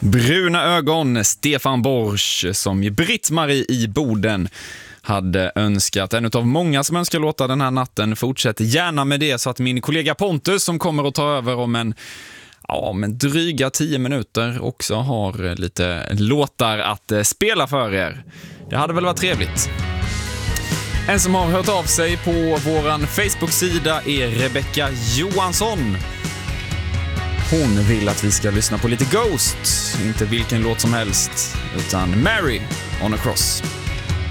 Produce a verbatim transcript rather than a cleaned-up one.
Bruna ögon, Stefan Borsch, som i Britt-Marie i Boden hade önskat. En av många som önskar låta den här natten. Fortsätter gärna med det så att min kollega Pontus, som kommer att ta över om en, ja, men dryga tio minuter, också har lite låtar att spela för er. Det hade väl varit trevligt. En som har hört av sig på våran Facebook-sida är Rebecca Johansson. Hon vill att vi ska lyssna på lite Ghost, inte vilken låt som helst, utan Mary on a Cross.